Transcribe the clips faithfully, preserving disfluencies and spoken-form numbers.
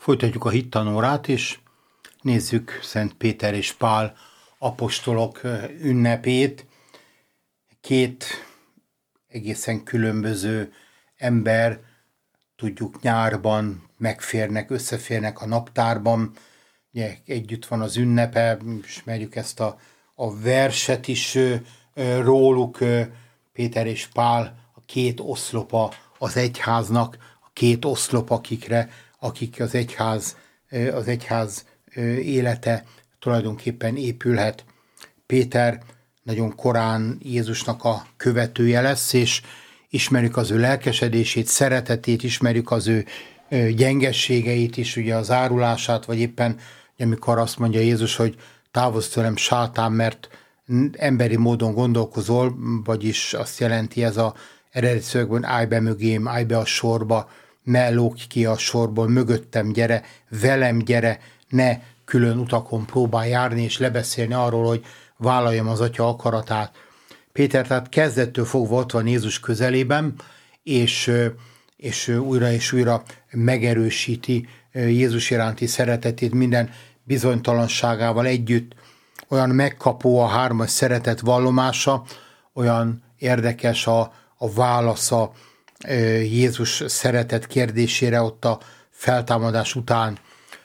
Folytatjuk a hittanórát, és nézzük Szent Péter és Pál apostolok ünnepét. Két egészen különböző ember, tudjuk, nyárban megférnek, összeférnek a naptárban, ugye, együtt van az ünnepe, ismerjük ezt a, a verset is róluk, Péter és Pál, a két oszlopa az egyháznak, a két oszlop, akikre, akik az egyház, az egyház élete tulajdonképpen épülhet. Péter nagyon korán Jézusnak a követője lesz, és ismerjük az ő lelkesedését, szeretetét, ismerjük az ő gyengességeit is, ugye az árulását, vagy éppen amikor azt mondja Jézus, hogy távozz tőlem, sátán, mert emberi módon gondolkozol, vagyis azt jelenti ez a eredeti szövegben, állj be mögém, állj be a sorba, ne lógj ki a sorból, mögöttem gyere, velem gyere, ne külön utakon próbálj járni, és lebeszélni arról, hogy vállaljam az Atya akaratát. Péter tehát kezdettől fogva ott van Jézus közelében, és, és újra és újra megerősíti Jézus iránti szeretetét minden bizonytalanságával együtt. Olyan megkapó a hármas szeretet vallomása, olyan érdekes a, a válasza Jézus szeretet kérdésére ott a feltámadás után.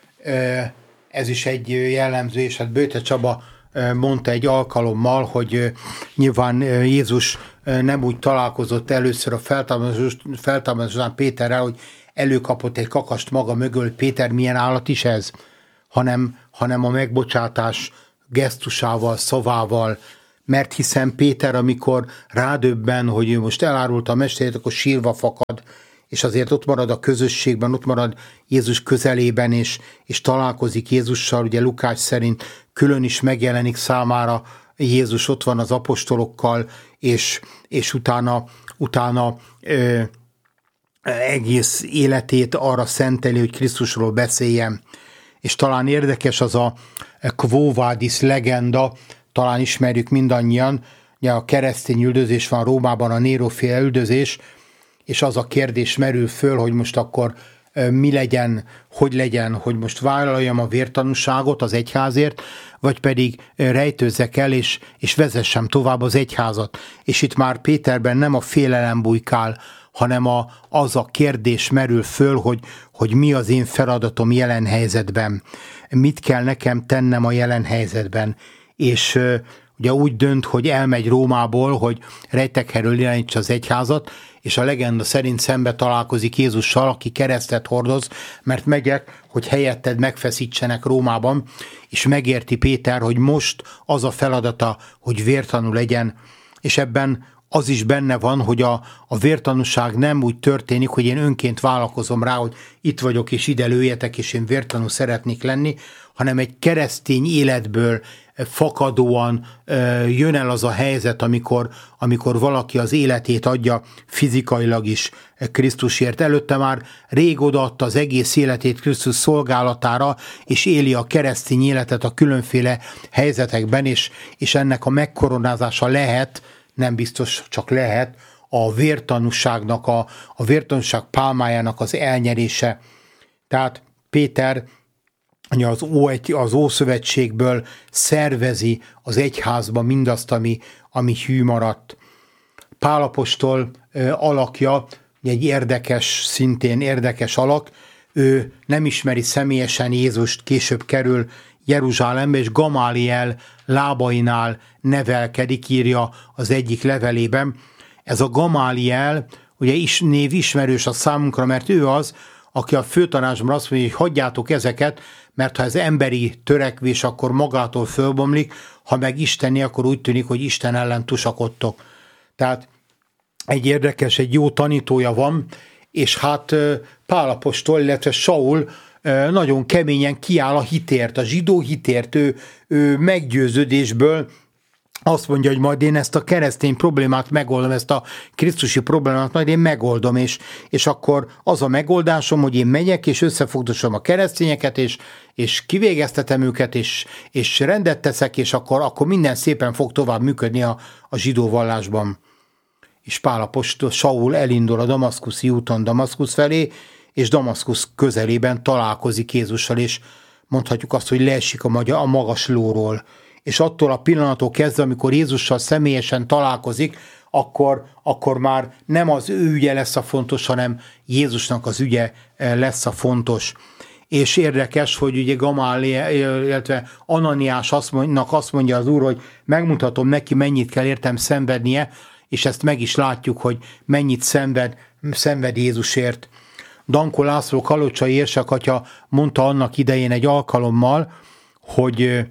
Ez is egy jellemző, és hát Böjte Csaba mondta egy alkalommal, hogy nyilván Jézus nem úgy találkozott először a feltámadás, feltámadás után Péterrel, hogy előkapott egy kakast maga mögül, hogy Péter, milyen állat is ez, hanem, hanem a megbocsátás gesztusával, szavával, mert hiszen Péter, amikor rádöbben, hogy ő most elárulta a mesterét, akkor sírva fakad, és azért ott marad a közösségben, ott marad Jézus közelében, és, és találkozik Jézussal, ugye Lukács szerint külön is megjelenik számára Jézus, ott van az apostolokkal, és, és utána, utána ö, egész életét arra szenteli, hogy Krisztusról beszéljen. És talán érdekes az a Quo Vadis legenda, talán ismerjük mindannyian, ugye a keresztény üldözés van Rómában, a Néró-féle üldözés, és az a kérdés merül föl, hogy most akkor mi legyen, hogy legyen, hogy most vállaljam a vértanúságot az egyházért, vagy pedig rejtőzzek el, és, és vezessem tovább az egyházat. És itt már Péterben nem a félelem bujkál, hanem a, az a kérdés merül föl, hogy, hogy mi az én feladatom jelen helyzetben. Mit kell nekem tennem a jelen helyzetben. És ugye úgy dönt, hogy elmegy Rómából, hogy rejtekherről irányítsa az egyházat, és a legenda szerint szembe találkozik Jézussal, aki keresztet hordoz, mert megyek, hogy helyetted megfeszítsenek Rómában, és megérti Péter, hogy most az a feladata, hogy vértanú legyen, és ebben az is benne van, hogy a, a vértanúság nem úgy történik, hogy én önként vállalkozom rá, hogy itt vagyok, és ide lőjetek, és én vértanú szeretnék lenni, hanem egy keresztény életből fakadóan jön el az a helyzet, amikor, amikor valaki az életét adja fizikailag is Krisztusért. Előtte már rég odaadta az egész életét Krisztus szolgálatára, és éli a keresztény életet a különféle helyzetekben, és, és ennek a megkoronázása lehet, nem biztos, csak lehet, a vértanúságnak, a, a vértanúság pálmájának az elnyerése. Tehát Péter az, Ó, az Ószövetségből szervezi az egyházba mindazt, ami, ami hű maradt. Pál apostol alakja egy érdekes, szintén érdekes alak, ő nem ismeri személyesen Jézust, később kerül Jeruzsálembe, és Gamáliel lábainál nevelkedik, írja az egyik levelében. Ez a Gamáliel, ugye is, név ismerős a számunkra, mert ő az, aki a főtanácsban azt mondja, hogy hagyjátok ezeket, mert ha ez emberi törekvés, akkor magától fölbomlik, ha meg isteni, akkor úgy tűnik, hogy Isten ellen tusakodtok. Tehát egy érdekes, egy jó tanítója van, és hát Pál apostol, illetve Saul nagyon keményen kiáll a hitért, a zsidó hitért, ő, ő meggyőződésből azt mondja, hogy majd én ezt a keresztény problémát megoldom, ezt a krisztusi problémát majd én megoldom, és, és akkor az a megoldásom, hogy én megyek, és összefogdosom a keresztényeket, és, és kivégeztetem őket, és, és rendet teszek, és akkor, akkor minden szépen fog tovább működni a, a zsidó vallásban. És Pál apostol, Saul elindul a damaszkuszi úton Damaszkusz felé, és Damaszkusz közelében találkozik Jézussal, és mondhatjuk azt, hogy leesik a magas lóról. És attól a pillanattól kezdve, amikor Jézussal személyesen találkozik, akkor, akkor már nem az ő ügye lesz a fontos, hanem Jézusnak az ügye lesz a fontos. És érdekes, hogy ugye Gamáliel, illetve Ananiás azt mondja, azt mondja az Úr, hogy megmutatom neki, mennyit kell értem szenvednie, és ezt meg is látjuk, hogy mennyit szenved, szenved Jézusért. Dankó László kalocsai érsek-atya mondta annak idején egy alkalommal, hogy,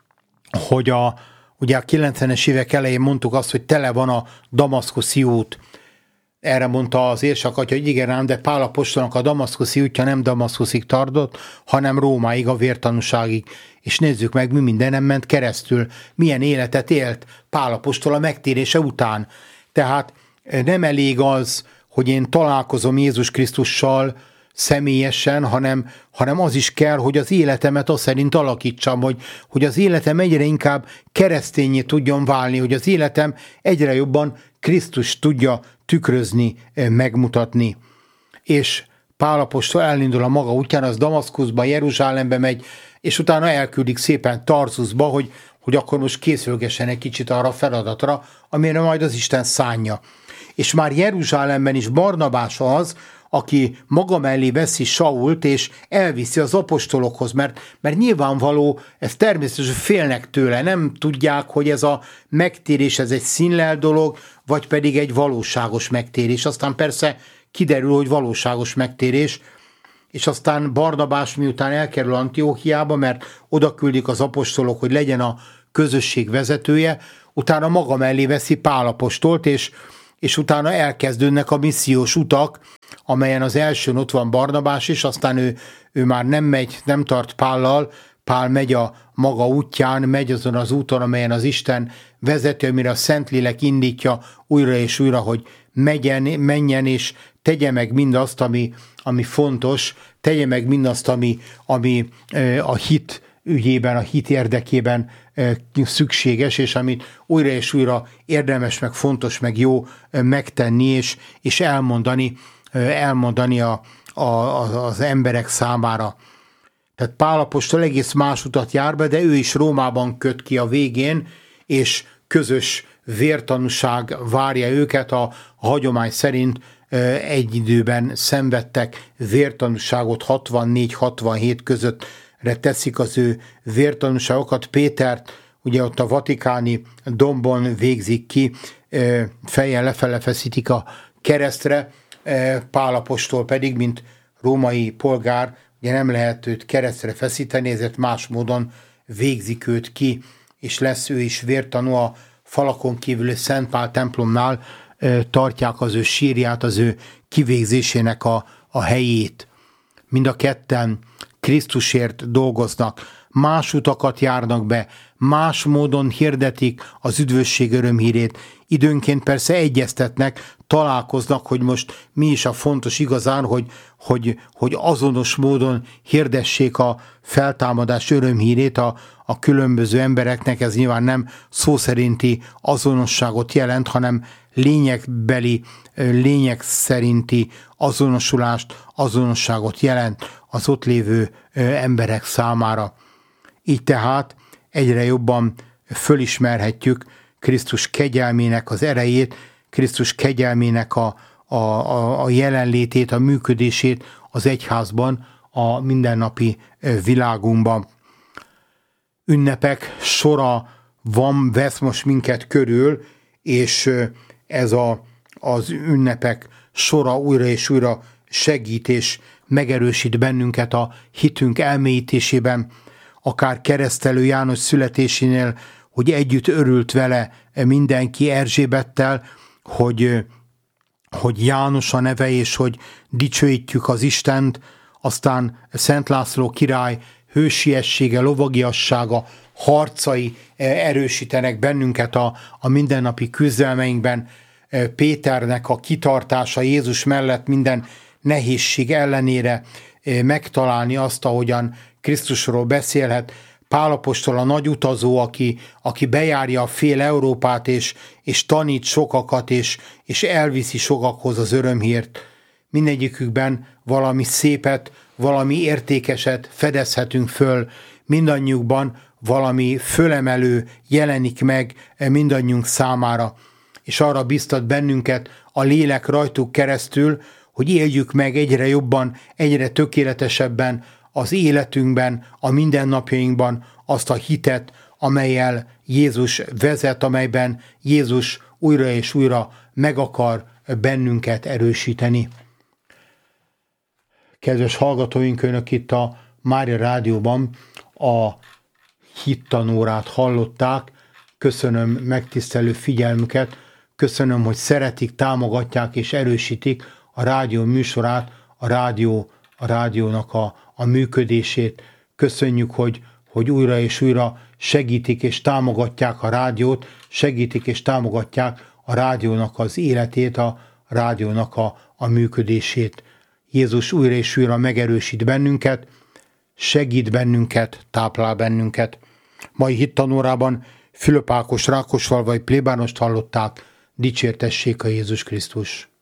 hogy a, ugye a kilencvenes évek elején mondtuk azt, hogy tele van a damaszkuszi út. Erre mondta az érsek-atya, hogy igen ám, de Pál apostolnak a damaszkuszi útja nem Damaszkuszig tartott, hanem Rómáig, a vértanúságig. És nézzük meg, mi mindenem ment keresztül, milyen életet élt Pál apostol a megtérése után. Tehát nem elég az, hogy én találkozom Jézus Krisztussal személyesen, hanem, hanem az is kell, hogy az életemet azt szerint alakítsam, hogy, hogy az életem egyre inkább keresztényé tudjon válni, hogy az életem egyre jobban Krisztus tudja tükrözni, megmutatni. És Pál apostol elindul a maga útján, az Damaszkuszba, Jeruzsálembe megy, és utána elküldik szépen Tarzuszba, hogy, hogy akkor most készülgessen egy kicsit arra a feladatra, amire majd az Isten szánja. És már Jeruzsálemben is Barnabás az, aki maga mellé veszi Sault, és elviszi az apostolokhoz, mert, mert nyilvánvaló, ez természetesen félnek tőle, nem tudják, hogy ez a megtérés, ez egy színlel dolog, vagy pedig egy valóságos megtérés. Aztán persze kiderül, hogy valóságos megtérés, és aztán Barnabás miután elkerül Antióchiába, mert oda küldik az apostolok, hogy legyen a közösség vezetője, utána maga mellé veszi Pál apostolt, és, és utána elkezdődnek a missziós utak, amelyen az elsőn ott van Barnabás is, aztán ő, ő már nem megy, nem tart Pállal, Pál megy a maga útján, megy azon az úton, amelyen az Isten vezeti, amire a Szentlélek indítja újra és újra, hogy megyen, menjen és tegye meg mindazt, ami, ami fontos, tegye meg mindazt, ami, ami a hit ügyében, a hit érdekében szükséges, és amit újra és újra érdemes, meg fontos, meg jó megtenni, és, és elmondani, elmondani a, a, az emberek számára. Tehát Pál apostol egész más utat jár be, de ő is Rómában köt ki a végén, és közös vértanúság várja őket. A, a hagyomány szerint egy időben szenvedtek vértanúságot, hatvannégy hatvanhét közöttre teszik az ő vértanúságokat. Pétert ugye ott a vatikáni dombon végzik ki, fejjel lefele feszítik a keresztre, Pál apostol pedig, mint római polgár, ugye nem lehet őt keresztre feszíteni, ezért más módon végzik őt ki, és lesz ő is vértanú. A falakon kívül Szent Pál templomnál tartják az ő sírját, az ő kivégzésének a, a helyét. Mind a ketten Krisztusért dolgoznak, más utakat járnak be, más módon hirdetik az üdvösség örömhírét. Időnként persze egyeztetnek, találkoznak, hogy most mi is a fontos igazán, hogy, hogy, hogy azonos módon hirdessék a feltámadás örömhírét a, a különböző embereknek. Ez nyilván nem szó szerinti azonosságot jelent, hanem lényegbeli, lényeg szerinti azonosulást, azonosságot jelent az ott lévő emberek számára. Így tehát egyre jobban fölismerhetjük Krisztus kegyelmének az erejét, Krisztus kegyelmének a, a, a, a jelenlétét, a működését az egyházban, a mindennapi világunkban. Ünnepek sora van, vesz most minket körül, és ez a, az ünnepek sora újra és újra segít és megerősít bennünket a hitünk elmélyítésében, akár Keresztelő János születésénél, hogy együtt örült vele mindenki Erzsébettel, hogy, hogy János a neve, és hogy dicsőítjük az Istent, aztán Szent László király hősiessége, lovagiassága, harcai erősítenek bennünket a, a mindennapi küzdelmeinkben. Péternek a kitartása Jézus mellett minden nehézség ellenére megtalálni azt, ahogyan Krisztusról beszélhet. Pál apostol a nagy utazó, aki, aki bejárja a fél Európát, és, és tanít sokakat, és, és elviszi sokakhoz az örömhírt. mindegyikükben valami szépet, valami értékeset fedezhetünk föl, mindannyiukban valami fölemelő jelenik meg mindannyiunk számára, és arra biztat bennünket a lélek rajtuk keresztül, hogy éljük meg egyre jobban, egyre tökéletesebben az életünkben, a mindennapjainkban azt a hitet, amellyel Jézus vezet, amelyben Jézus újra és újra meg akar bennünket erősíteni. Kedves hallgatóink, önök itt a Mária Rádióban a hittanórát hallották. Köszönöm megtisztelő figyelmüket, köszönöm, hogy szeretik, támogatják és erősítik a rádió műsorát, a rádió, a rádiónak a, a működését. Köszönjük, hogy, hogy újra és újra segítik és támogatják a rádiót, segítik és támogatják a rádiónak az életét, a rádiónak a, a működését. Jézus újra és újra megerősít bennünket, segít bennünket, táplál bennünket. Mai hittanórában Fülöp Ákos rákosfalvai plébánost hallották, dicsértessék a Jézus Krisztus.